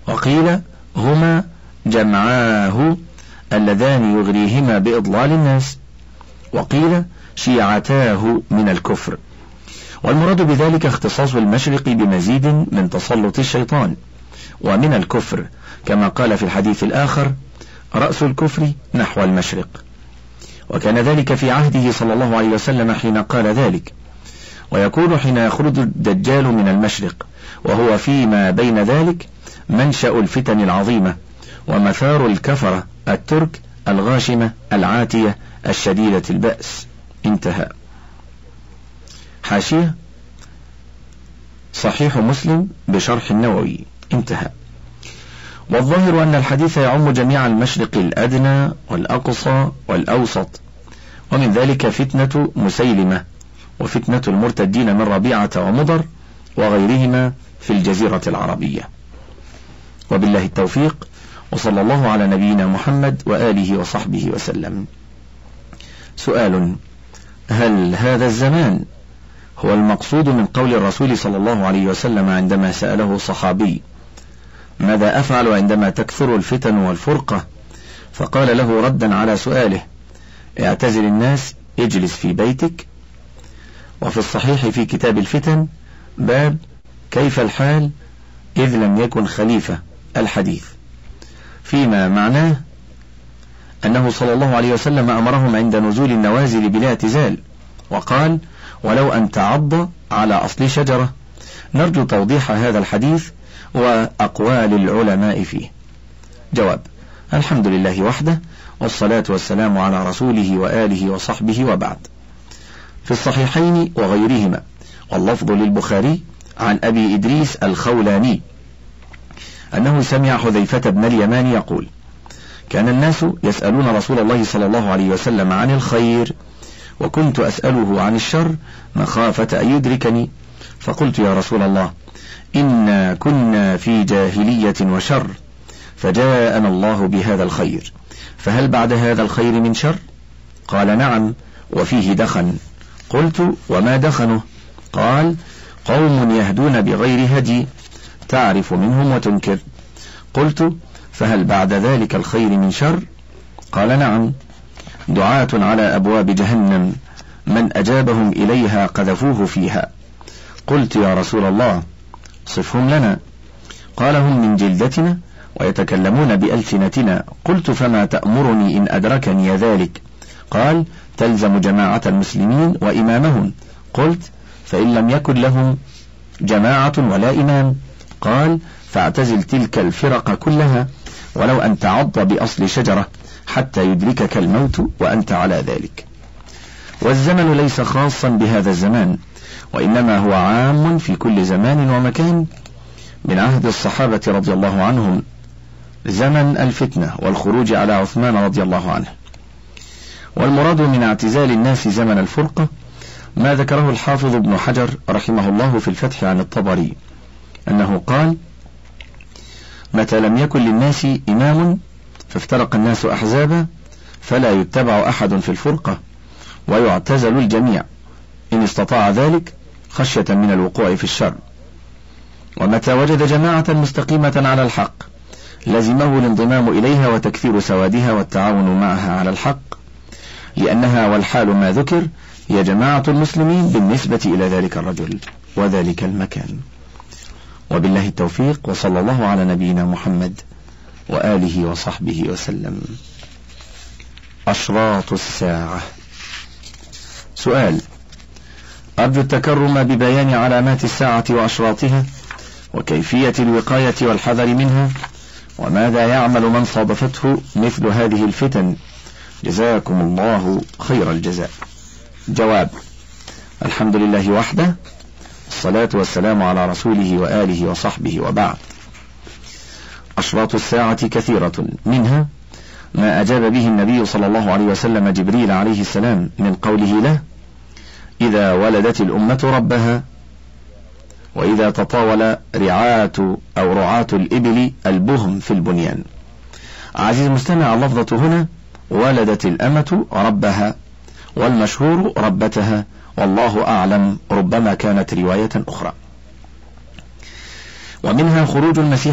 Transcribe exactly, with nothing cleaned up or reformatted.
وقيل هما جمعاه اللذان يغريهما بإضلال الناس، وقيل شيعتاه من الكفر. والمراد بذلك اختصاص المشرق بمزيد من تسلط الشيطان ومن الكفر، كما قال في الحديث الآخر: رأس الكفر نحو المشرق. وكان ذلك في عهده صلى الله عليه وسلم حين قال ذلك، ويكون حين يخرج الدجال من المشرق، وهو فيما بين ذلك منشأ الفتن العظيمة ومثار الكفرة الترك الغاشمة العاتية الشديدة البأس. انتهى. حاشية: صحيح مسلم بشرح النووي. انتهى. والظاهر أن الحديث يعم جميع المشرق الأدنى والأقصى والأوسط، ومن ذلك فتنة مسيلمة وفتنة المرتدين من ربيعة ومضر وغيرهما في الجزيرة العربية. وبالله التوفيق، وصلى الله على نبينا محمد وآله وصحبه وسلم. سؤال: هل هذا الزمان هو المقصود من قول الرسول صلى الله عليه وسلم عندما سأله صحابي: ماذا أفعل عندما تكثر الفتن والفرقة؟ فقال له ردا على سؤاله: اعتزل الناس، اجلس في بيتك. وفي الصحيح في كتاب الفتن باب كيف الحال إذ لم يكن خليفة الحديث، فيما معناه أنه صلى الله عليه وسلم أمرهم عند نزول النوازل بلا اعتزال، وقال: ولو أن تعض على أصل شجرة. نرجو توضيح هذا الحديث وأقوال العلماء فيه. جواب: الحمد لله وحده، والصلاة والسلام على رسوله وآله وصحبه، وبعد. في الصحيحين وغيرهما، واللفظ للبخاري، عن أبي إدريس الخولاني أنه سمع حذيفة بن اليمان يقول: كان الناس يسألون رسول الله صلى الله عليه وسلم عن الخير، وكنت أسأله عن الشر مخافة أن يدركني، فقلت: يا رسول الله، إنا كنا في جاهلية وشر، فجاءنا الله بهذا الخير، فهل بعد هذا الخير من شر؟ قال: نعم، وفيه دخن. قلت: وما دخنه؟ قال: قوم يهدون بغير هدي، تعرف منهم وتنكر. قلت: فهل بعد ذلك الخير من شر؟ قال: نعم، دعاة على أبواب جهنم، من أجابهم إليها قذفوه فيها. قلت: يا رسول الله، صفهم لنا. قال: هم من جلدتنا ويتكلمون بألسنتنا. قلت: فما تأمرني إن أدركني ذلك؟ قال: تلزم جماعة المسلمين وإمامهم. قلت: فإن لم يكن لهم جماعة ولا إمام؟ قال: فاعتزل تلك الفرق كلها، ولو أن تعض بأصل شجرة حتى يدركك الموت وأنت على ذلك. والزمن ليس خاصا بهذا الزمان، وإنما هو عام في كل زمان ومكان، من عهد الصحابة رضي الله عنهم زمن الفتنة والخروج على عثمان رضي الله عنه. والمراد من اعتزال الناس زمن الفرقة ما ذكره الحافظ ابن حجر رحمه الله في الفتح عن الطبري، أنه قال: متى لم يكن للناس إمام فافترق الناس أحزابا، فلا يتبع أحد في الفرقة، ويعتزل الجميع إن استطاع ذلك خشية من الوقوع في الشر. ومتى وجد جماعة مستقيمة على الحق لزمه الانضمام إليها وتكثير سوادها والتعاون معها على الحق، لأنها والحال ما ذكر هي جماعة المسلمين بالنسبة إلى ذلك الرجل وذلك المكان. وبالله التوفيق، وصلى الله على نبينا محمد وآله وصحبه وسلم. أشراط الساعة. سؤال: أرجو التكرم ببيان علامات الساعة وأشراطها، وكيفية الوقاية والحذر منها، وماذا يعمل من صادفته مثل هذه الفتن، جزاكم الله خير الجزاء. جواب: الحمد لله وحده، الصلاة والسلام على رسوله وآله وصحبه، وبعد. أشراط الساعة كثيرة، منها ما أجاب به النبي صلى الله عليه وسلم جبريل عليه السلام من قوله له: إذا ولدت الأمة ربها، وإذا تطاول رعاة أو رعاة الإبل البهم في البنيان. عزيز المستمع، اللفظة هنا ولدت الأمة ربها، والمشهور ربتها، والله أعلم، ربما كانت رواية أخرى. ومنها خروج المسيح